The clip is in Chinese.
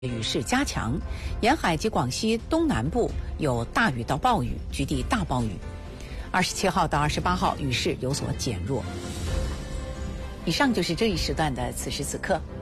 雨势加强，沿海及广西东南部有大雨到暴雨，局地大暴雨。27号到28号雨势有所减弱。以上就是这一时段的此时此刻。